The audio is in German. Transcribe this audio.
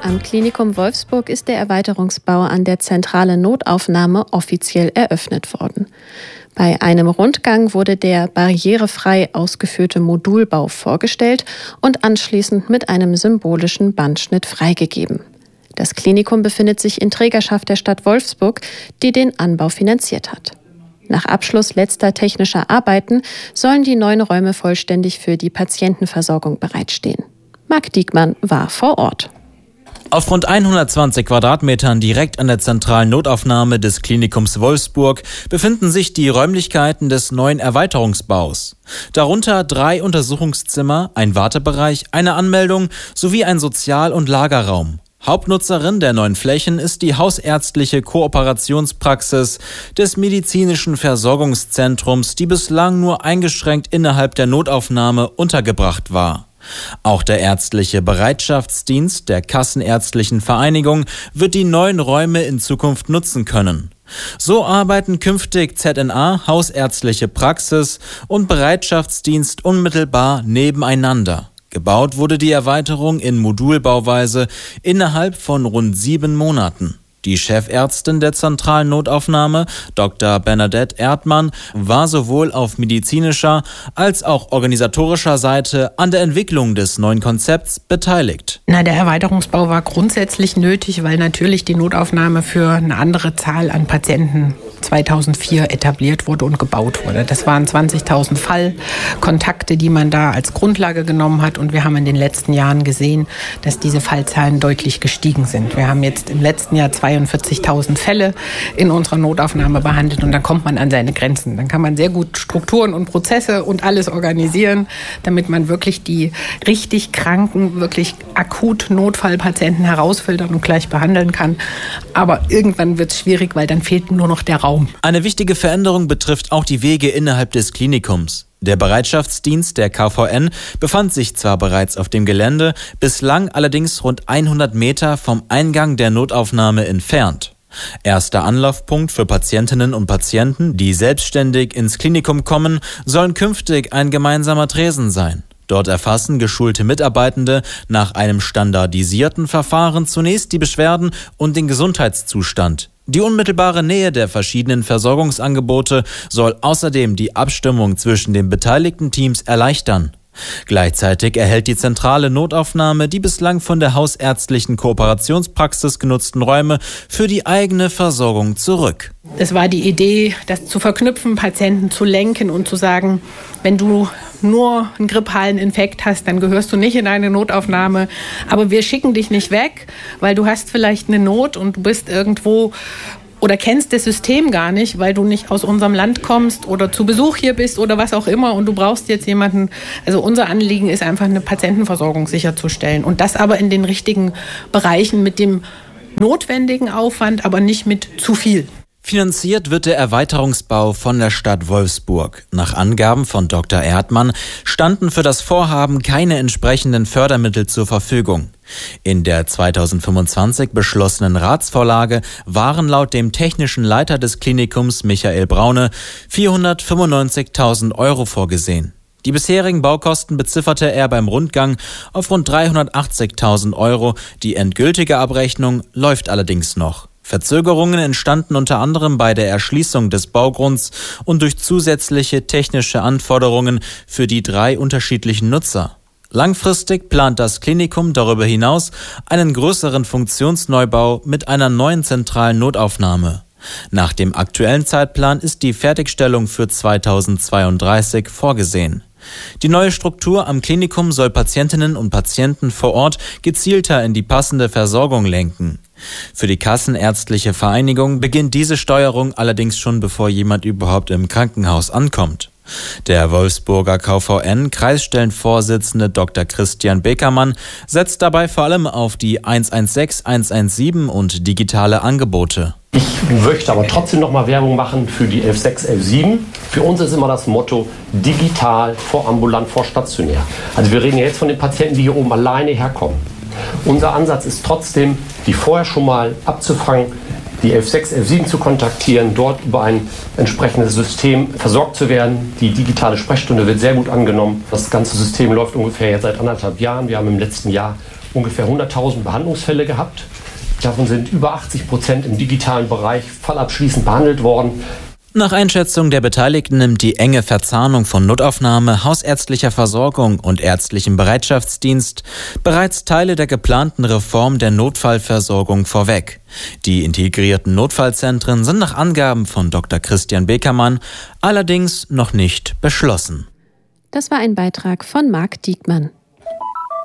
Am Klinikum Wolfsburg ist der Erweiterungsbau an der zentralen Notaufnahme offiziell eröffnet worden. Bei einem Rundgang wurde der barrierefrei ausgeführte Modulbau vorgestellt und anschließend mit einem symbolischen Bandschnitt freigegeben. Das Klinikum befindet sich in Trägerschaft der Stadt Wolfsburg, die den Anbau finanziert hat. Nach Abschluss letzter technischer Arbeiten sollen die neuen Räume vollständig für die Patientenversorgung bereitstehen. Marc Diekmann war vor Ort. Auf rund 120 Quadratmetern direkt an der zentralen Notaufnahme des Klinikums Wolfsburg befinden sich die Räumlichkeiten des neuen Erweiterungsbaus. Darunter 3 Untersuchungszimmer, ein Wartebereich, eine Anmeldung sowie ein Sozial- und Lagerraum. Hauptnutzerin der neuen Flächen ist die hausärztliche Kooperationspraxis des medizinischen Versorgungszentrums, die bislang nur eingeschränkt innerhalb der Notaufnahme untergebracht war. Auch der ärztliche Bereitschaftsdienst der Kassenärztlichen Vereinigung wird die neuen Räume in Zukunft nutzen können. So arbeiten künftig ZNA, hausärztliche Praxis und Bereitschaftsdienst unmittelbar nebeneinander. Gebaut wurde die Erweiterung in Modulbauweise innerhalb von rund 7 Monaten. Die Chefärztin der zentralen Notaufnahme, Dr. Bernadette Erdmann, war sowohl auf medizinischer als auch organisatorischer Seite an der Entwicklung des neuen Konzepts beteiligt. Der Erweiterungsbau war grundsätzlich nötig, weil natürlich die Notaufnahme für eine andere Zahl an Patienten 2004 etabliert wurde und gebaut wurde. Das waren 20.000 Fallkontakte, die man da als Grundlage genommen hat. Und wir haben in den letzten Jahren gesehen, dass diese Fallzahlen deutlich gestiegen sind. Wir haben jetzt im letzten Jahr 42.000 Fälle in unserer Notaufnahme behandelt und dann kommt man an seine Grenzen. Dann kann man sehr gut Strukturen und Prozesse und alles organisieren, damit man wirklich die richtig kranken, wirklich akut Notfallpatienten herausfiltern und gleich behandeln kann. Aber irgendwann wird es schwierig, weil dann fehlt nur noch der Raum. Eine wichtige Veränderung betrifft auch die Wege innerhalb des Klinikums. Der Bereitschaftsdienst der KVN befand sich zwar bereits auf dem Gelände, bislang allerdings rund 100 Meter vom Eingang der Notaufnahme entfernt. Erster Anlaufpunkt für Patientinnen und Patienten, die selbstständig ins Klinikum kommen, sollen künftig ein gemeinsamer Tresen sein. Dort erfassen geschulte Mitarbeitende nach einem standardisierten Verfahren zunächst die Beschwerden und den Gesundheitszustand. Die unmittelbare Nähe der verschiedenen Versorgungsangebote soll außerdem die Abstimmung zwischen den beteiligten Teams erleichtern. Gleichzeitig erhält die zentrale Notaufnahme die bislang von der hausärztlichen Kooperationspraxis genutzten Räume für die eigene Versorgung zurück. Es war die Idee, das zu verknüpfen, Patienten zu lenken und zu sagen, wenn du nur einen grippalen Infekt hast, dann gehörst du nicht in eine Notaufnahme. Aber wir schicken dich nicht weg, weil du hast vielleicht eine Not und du bist irgendwo oder kennst das System gar nicht, weil du nicht aus unserem Land kommst oder zu Besuch hier bist oder was auch immer und du brauchst jetzt jemanden. Also unser Anliegen ist einfach, eine Patientenversorgung sicherzustellen und das aber in den richtigen Bereichen mit dem notwendigen Aufwand, aber nicht mit zu viel. Finanziert wird der Erweiterungsbau von der Stadt Wolfsburg. Nach Angaben von Dr. Erdmann standen für das Vorhaben keine entsprechenden Fördermittel zur Verfügung. In der 2025 beschlossenen Ratsvorlage waren laut dem technischen Leiter des Klinikums, Michael Braune, 495.000 € vorgesehen. Die bisherigen Baukosten bezifferte er beim Rundgang auf rund 380.000 €. Die endgültige Abrechnung läuft allerdings noch. Verzögerungen entstanden unter anderem bei der Erschließung des Baugrunds und durch zusätzliche technische Anforderungen für die 3 unterschiedlichen Nutzer. Langfristig plant das Klinikum darüber hinaus einen größeren Funktionsneubau mit einer neuen zentralen Notaufnahme. Nach dem aktuellen Zeitplan ist die Fertigstellung für 2032 vorgesehen. Die neue Struktur am Klinikum soll Patientinnen und Patienten vor Ort gezielter in die passende Versorgung lenken. Für die Kassenärztliche Vereinigung beginnt diese Steuerung allerdings schon, bevor jemand überhaupt im Krankenhaus ankommt. Der Wolfsburger KVN-Kreisstellenvorsitzende Dr. Christian Beckermann setzt dabei vor allem auf die 116, 117 und digitale Angebote. Ich möchte aber trotzdem noch mal Werbung machen für die 116, 117. Für uns ist immer das Motto digital vor ambulant vor stationär. Also wir reden ja jetzt von den Patienten, die hier oben alleine herkommen. Unser Ansatz ist trotzdem, die vorher schon mal abzufangen, die 116, 117 zu kontaktieren, dort über ein entsprechendes System versorgt zu werden. Die digitale Sprechstunde wird sehr gut angenommen. Das ganze System läuft ungefähr jetzt seit 1,5 Jahren. Wir haben im letzten Jahr ungefähr 100.000 Behandlungsfälle gehabt. Davon sind über 80% im digitalen Bereich fallabschließend behandelt worden. Nach Einschätzung der Beteiligten nimmt die enge Verzahnung von Notaufnahme, hausärztlicher Versorgung und ärztlichem Bereitschaftsdienst bereits Teile der geplanten Reform der Notfallversorgung vorweg. Die integrierten Notfallzentren sind nach Angaben von Dr. Christian Beckermann allerdings noch nicht beschlossen. Das war ein Beitrag von Marc Diekmann.